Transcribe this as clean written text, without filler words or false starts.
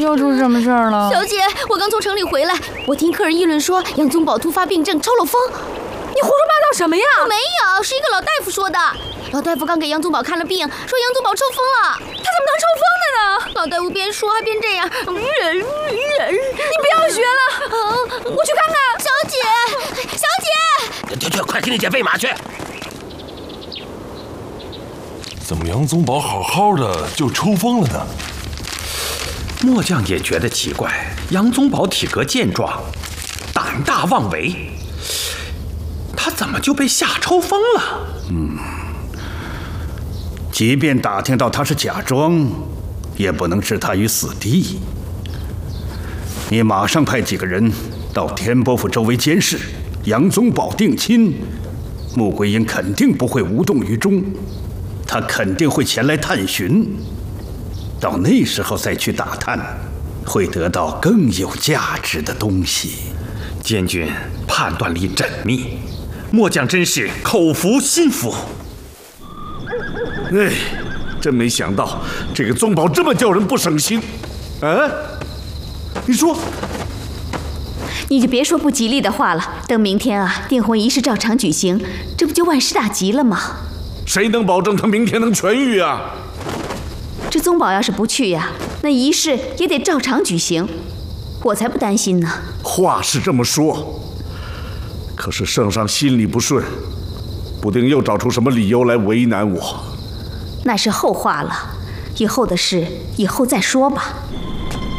又出什么事儿了？ 小姐，我刚从城里回来，我听客人议论说杨宗保突发病症，抽了风。 你胡说八道什么呀？ 我没有，是一个老大夫说的。老大夫刚给杨宗保看了病，说杨宗保抽风了。 他怎么能抽风的呢？ 老大夫边说还边这样。你不要学了，我去看看。 小姐，小姐， 去，快给你姐喂马去。 怎么杨宗保好好的就抽风了呢？ 末将也觉得奇怪，杨宗保体格健壮，胆大妄为，他怎么就被吓抽风了？ 即便打听到他是假装，也不能置他于死地。你马上派几个人到天波府周围监视，杨宗保定亲，穆桂英肯定不会无动于衷，他肯定会前来探寻。到那时候再去打探，会得到更有价值的东西。 监军判断力缜密，末将真是口服心服。 哎，真没想到这个宗保这么叫人不省心。你说， 你就别说不吉利的话了。等明天啊，订婚仪式照常举行，这不就万事大吉了吗？ 谁能保证他明天能痊愈啊？ 这宗保要是不去呀，那仪式也得照常举行，我才不担心呢。 话是这么说，可是圣上心里不顺，不定又找出什么理由来为难我。 那是后话了，以后的事以后再说吧。